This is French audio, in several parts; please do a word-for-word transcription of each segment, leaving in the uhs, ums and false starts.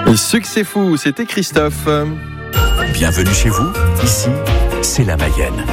Succès fou, c'était Christophe. Bienvenue chez vous, ici, c'est la Mayenne.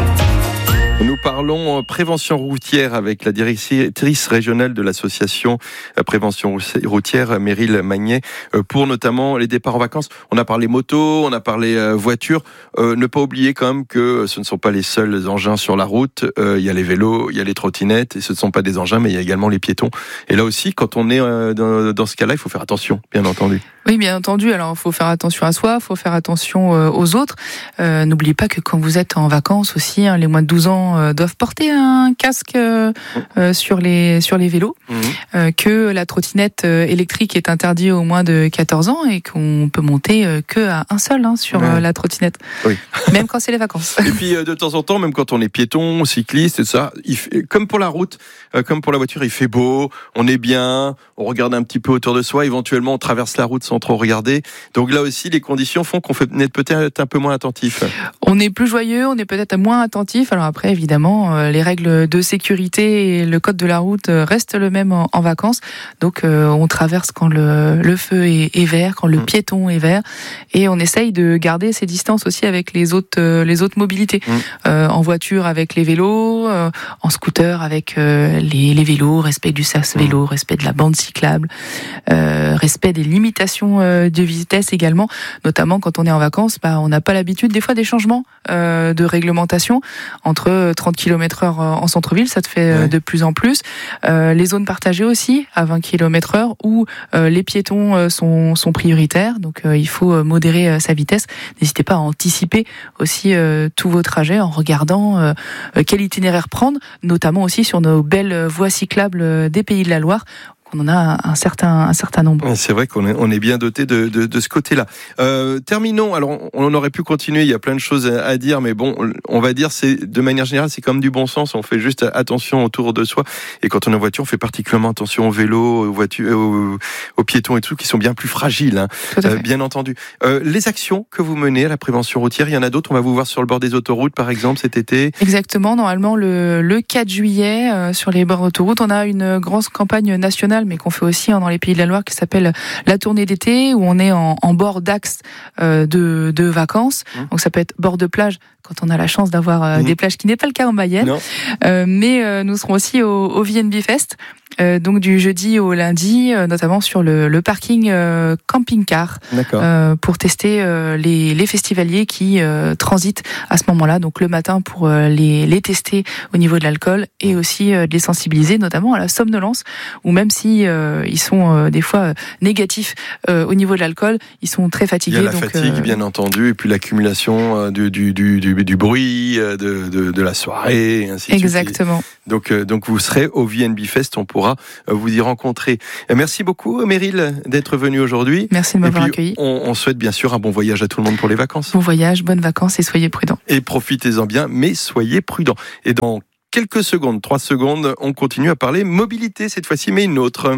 Nous parlons prévention routière avec la directrice régionale de l'association prévention routière, Meryl Magnet, pour notamment les départs en vacances. On a parlé moto, on a parlé voiture. Euh, ne pas oublier quand même que ce ne sont pas les seuls engins sur la route. Euh, il y a les vélos, il y a les trottinettes, et ce ne sont pas des engins, mais il y a également les piétons. Et là aussi, quand on est dans, dans ce cas-là, il faut faire attention, bien entendu. Oui, bien entendu. Alors, il faut faire attention à soi, il faut faire attention aux autres. Euh, n'oubliez pas que quand vous êtes en vacances aussi, hein, les moins de douze ans euh, doivent porter un casque euh, euh, sur les sur les vélos, mmh. euh, que la trottinette euh, électrique est interdite aux moins de quatorze ans et qu'on peut monter euh, que à un seul hein, sur ouais. euh, la trottinette, oui. Même quand c'est les vacances. Et puis euh, de temps en temps, même quand on est piéton, cycliste, et ça, il fait, comme pour la route, euh, comme pour la voiture, il fait beau, on est bien, on regarde un petit peu autour de soi, éventuellement on traverse la route sans trop regarder. Donc là aussi, les conditions font qu'on est peut-être un peu moins attentif. On est plus joyeux, on est peut-être moins attentif. Alors après, évidemment, euh, les règles de sécurité et le code de la route restent le même en, en vacances. Donc euh, on traverse quand le, le feu est, est vert, quand le mmh. piéton est vert, et on essaye de garder ses distances aussi avec les autres, euh, les autres mobilités. Mmh. Euh, en voiture avec les vélos, euh, en scooter avec euh, les, les vélos, respect du sas vélo, mmh. respect de la bande cyclable, euh, respect des limitations euh, de vitesse également, notamment quand on est en vacances, bah, on n'a pas l'habitude des fois des changements euh, de réglementation entre trente kilomètres heure en centre-ville, ça te fait ouais. de plus en plus. Euh, les zones partagées aussi à vingt kilomètres heure où euh, les piétons sont, sont prioritaires, donc euh, il faut modérer euh, sa vitesse. N'hésitez pas à anticiper aussi euh, tous vos trajets en regardant euh, quel itinéraire prendre, notamment aussi sur nos belles voies cyclables des Pays de la Loire. On en a un certain, un certain nombre. C'est vrai qu'on est, on est bien doté de, de, de ce côté-là. Euh, terminons. Alors, on aurait pu continuer. Il y a plein de choses à dire, mais bon, on va dire, c'est de manière générale, c'est comme du bon sens. On fait juste attention autour de soi. Et quand on est en voiture, on fait particulièrement attention aux vélos, aux voitures, aux, aux piétons et tout, qui sont bien plus fragiles, hein, euh, bien entendu. Euh, les actions que vous menez à la prévention routière, il y en a d'autres. On va vous voir sur le bord des autoroutes, par exemple, cet été. Exactement. Normalement, le, le quatre juillet, euh, sur les bords d'autoroute, on a une grosse campagne nationale, mais qu'on fait aussi hein, dans les Pays de la Loire, qui s'appelle la tournée d'été, où on est en, en bord d'axe euh, de, de vacances. Mmh. Donc ça peut être bord de plage, quand on a la chance d'avoir euh, mmh. des plages, qui n'est pas le cas en Mayenne. Euh, mais euh, nous serons aussi au, au V N B Fest, euh, donc du jeudi au lundi, euh, notamment sur le, le parking euh, camping-car, euh, pour tester euh, les, les festivaliers qui euh, transitent à ce moment-là. Donc le matin pour euh, les, les tester au niveau de l'alcool et aussi euh, de les sensibiliser, notamment à la somnolence, où même si euh, ils sont euh, des fois euh, négatifs euh, au niveau de l'alcool, ils sont très fatigués. Il y a la donc, fatigue, euh... bien entendu, et puis l'accumulation euh, du, du, du, du, du bruit, euh, de, de, de la soirée, et ainsi de suite. Exactement. Donc, euh, donc vous serez au V N B Fest, on pourra euh, vous y rencontrer. Merci beaucoup, Meryl, d'être venue aujourd'hui. Merci de m'avoir accueilli. On, on souhaite bien sûr un bon voyage à tout le monde pour les vacances. Bon voyage, bonnes vacances et soyez prudents. Et profitez-en bien, mais soyez prudents. Et dans quelques secondes, trois secondes, on continue à parler mobilité cette fois-ci, mais une autre.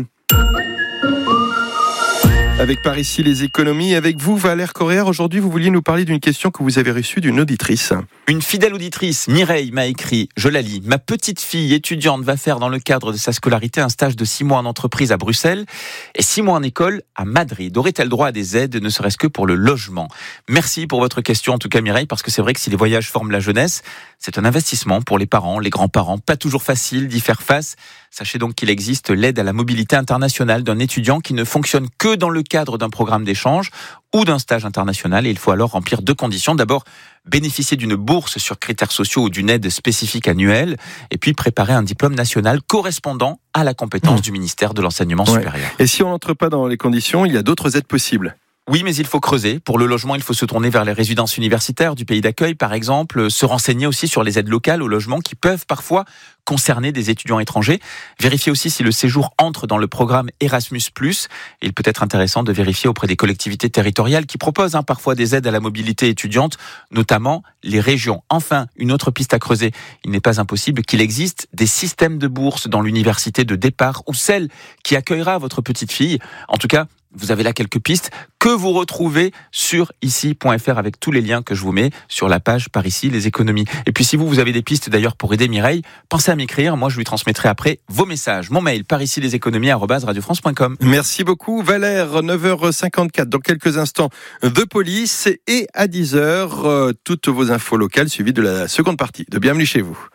Avec par ici les économies, avec vous Valère Correa, aujourd'hui vous vouliez nous parler d'une question que vous avez reçue d'une auditrice. Une fidèle auditrice, Mireille, m'a écrit, je la lis, ma petite fille étudiante va faire dans le cadre de sa scolarité un stage de six mois en entreprise à Bruxelles et six mois en école à Madrid. Aurait-elle droit à des aides, ne serait-ce que pour le logement? Merci pour votre question en tout cas Mireille, parce que c'est vrai que si les voyages forment la jeunesse, c'est un investissement pour les parents, les grands-parents, pas toujours facile d'y faire face. Sachez donc qu'il existe l'aide à la mobilité internationale d'un étudiant qui ne fonctionne que dans le cadre d'un programme d'échange ou d'un stage international, et il faut alors remplir deux conditions. D'abord, bénéficier d'une bourse sur critères sociaux ou d'une aide spécifique annuelle, et puis préparer un diplôme national correspondant à la compétence mmh. du ministère de l'enseignement ouais. supérieur. Et si on n'entre pas dans les conditions, il y a d'autres aides possibles? Oui, mais il faut creuser. Pour le logement, il faut se tourner vers les résidences universitaires du pays d'accueil, par exemple, se renseigner aussi sur les aides locales au logement qui peuvent parfois concerner des étudiants étrangers. Vérifier aussi si le séjour entre dans le programme Erasmus plus. Il peut être intéressant de vérifier auprès des collectivités territoriales qui proposent hein, parfois des aides à la mobilité étudiante, notamment les régions. Enfin, une autre piste à creuser. Il n'est pas impossible qu'il existe des systèmes de bourse dans l'université de départ ou celle qui accueillera votre petite fille. En tout cas, vous avez là quelques pistes. que vous retrouvez sur ici point f r avec tous les liens que je vous mets sur la page Par ici les économies. Et puis si vous, vous avez des pistes d'ailleurs pour aider Mireille, pensez à m'écrire. Moi, je lui transmettrai après vos messages. Mon mail, par ici les économies arobase radio france point com. Merci beaucoup Valère. neuf heures cinquante-quatre, dans quelques instants, The Police, et à dix heures, euh, toutes vos infos locales suivies de la seconde partie de Bienvenue chez vous.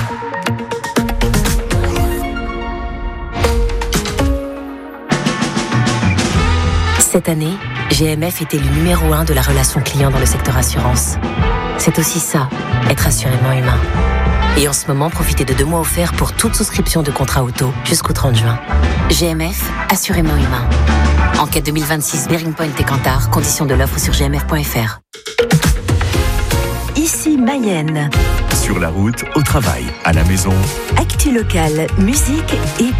Cette année, G M F est élu numéro un de la relation client dans le secteur assurance. C'est aussi ça, être assurément humain. Et en ce moment, profitez de deux mois offerts pour toute souscription de contrat auto jusqu'au trente juin. G M F, assurément humain. Enquête deux mille vingt-six, Bearing Point et Kantar, conditions de l'offre sur g m f point f r. Ici Mayenne. Sur la route, au travail, à la maison. Actu locale, musique et